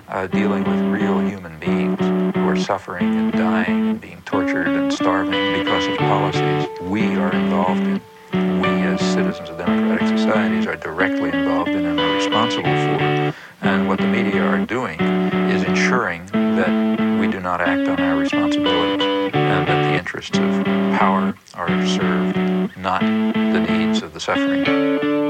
dealing with real human beings who are suffering and dying and being tortured and starving because of policies we are involved in. We as citizens of democratic societies are directly involved in and are responsible for. And what the media are doing is ensuring that we do not act on our responsibilities and that the interests of power are served, not the needs of the suffering.